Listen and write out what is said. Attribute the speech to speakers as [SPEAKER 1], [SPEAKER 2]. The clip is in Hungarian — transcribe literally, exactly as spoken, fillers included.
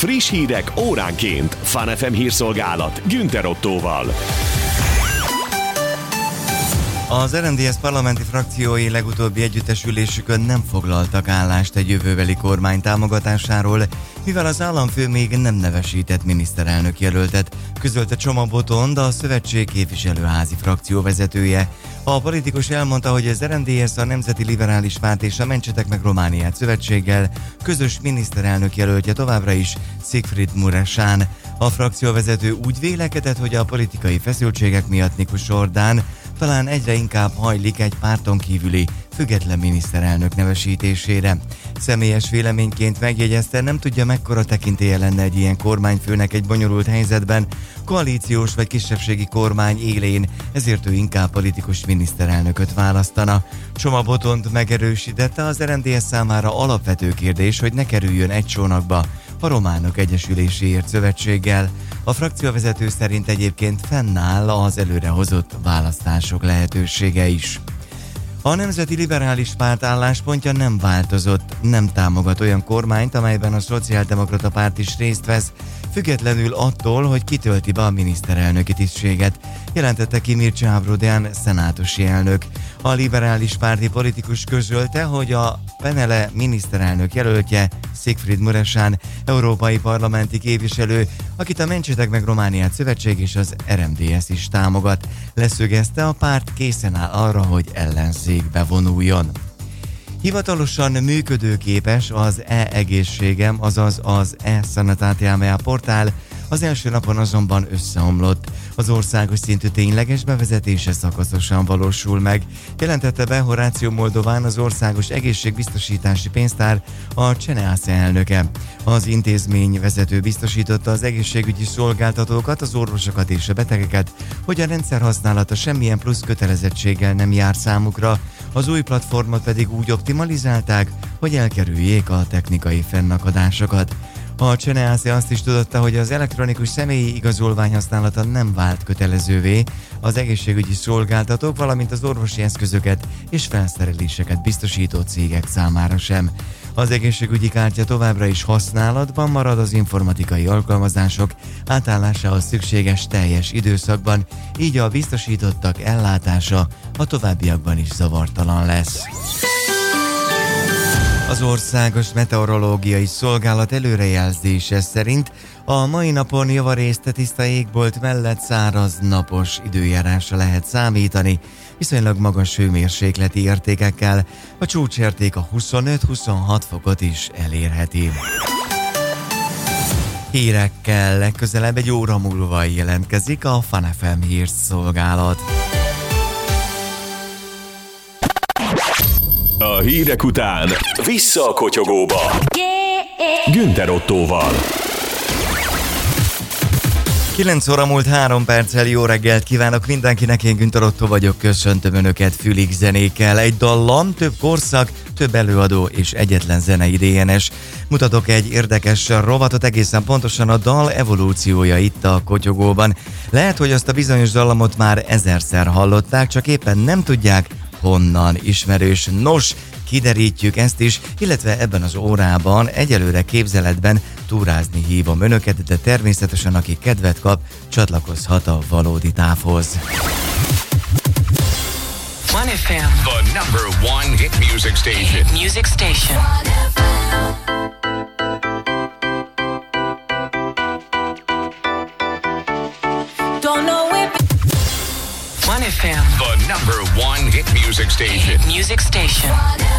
[SPEAKER 1] Friss hírek óránként. Fun ef em hírszolgálat Günther Ottóval.
[SPEAKER 2] Az er em dé es parlamenti frakciói legutóbbi együttesülésükön nem foglaltak állást egy jövőbeli kormány támogatásáról, mivel az államfő még nem nevesített miniszterelnök jelöltet, közölte Csoma Botond, a szövetség képviselőházi frakció vezetője. A politikus elmondta, hogy az er em dé es a Nemzeti Liberális Párt és a Mentsetek meg Romániát szövetséggel közös miniszterelnök jelöltje továbbra is Sigfrid Mureșan. A frakcióvezető úgy vélekedett, hogy a politikai feszültségek miatt Nikus Orbán talán egyre inkább hajlik egy párton kívüli, független miniszterelnök nevesítésére. Személyes véleményként megjegyezte, nem tudja, mekkora tekintélye lenne egy ilyen kormányfőnek egy bonyolult helyzetben, koalíciós vagy kisebbségi kormány élén, ezért ő inkább politikus miniszterelnököt választana. Csoma Botond megerősítette, az er em dé es számára alapvető kérdés, hogy ne kerüljön egy csónakba a Románok Egyesüléséért szövetséggel. A frakcióvezető szerint egyébként fennáll az előrehozott választások lehetősége is. A Nemzeti Liberális Párt álláspontja nem változott, nem támogat olyan kormányt, amelyben a Szociáldemokrata Párt is részt vesz, függetlenül attól, hogy kitölti be a miniszterelnöki tisztséget, jelentette ki Mircea Avrudean szenátusi elnök. A liberális párti politikus közölte, hogy a Penele miniszterelnök jelöltje Sigfrid Mureșan, európai parlamenti képviselő, akit a Mentsetek meg Romániát szövetség és az er em dé es is támogat. Leszögezte, a párt készen áll arra, hogy ellenzékbe vonuljon. Hivatalosan működőképes az e-egészségem, azaz az e-Sanatátiámea portál, az első napon azonban összeomlott. Az országos szintű tényleges bevezetése szakaszosan valósul meg, jelentette be Horácio Moldován, az Országos Egészségbiztosítási Pénztár, a CENEASZE elnöke. Az intézmény vezető biztosította az egészségügyi szolgáltatókat, az orvosokat és a betegeket, hogy a rendszer használata semmilyen plusz kötelezettséggel nem jár számukra, az új platformot pedig úgy optimalizálták, hogy elkerüljék a technikai fennakadásokat. A CENEASZE azt is tudatta, hogy az elektronikus személyi igazolvány használata nem vált kötelezővé, az egészségügyi szolgáltatók, valamint az orvosi eszközöket és felszereléseket biztosító cégek számára sem. Az egészségügyi kártya továbbra is használatban marad az informatikai alkalmazások átállásához szükséges teljes időszakban, így a biztosítottak ellátása a továbbiakban is zavartalan lesz. Az Országos Meteorológiai Szolgálat előrejelzése szerint a mai napon javarészt tiszta égbolt mellett száraz, napos időjárásra lehet számítani, viszonylag magas hőmérsékleti értékekkel, a csúcsérték a huszonöt-huszonhat fokot is elérheti. Hírekkel legközelebb egy óra múlva jelentkezik a Fun ef em hírszolgálat.
[SPEAKER 1] A hírek után vissza a kotyogóba. Günther Ottóval.
[SPEAKER 2] kilenc óra múlt három perccel, jó reggelt kívánok mindenkinek, én Günther Ottó vagyok, köszöntöm Önöket Fülig zenékkel. Egy dallam, több korszak, több előadó és egyetlen zenei dé en es. Mutatok egy érdekes rovatot, egészen pontosan a dal evolúciója itt a kotyogóban. Lehet, hogy azt a bizonyos dallamot már ezerszer hallották, csak éppen nem tudják, honnan ismerős. Nos, kiderítjük ezt is, illetve ebben az órában egyelőre képzeletben túrázni hívom Önöket, de természetesen aki kedvet kap, csatlakozhat a valódi távhoz.
[SPEAKER 3] Fun ef em,
[SPEAKER 4] The number one hit music station.
[SPEAKER 3] hit music station. Don't know it. Fun ef em,
[SPEAKER 4] The number one hit music station.
[SPEAKER 3] hit music station.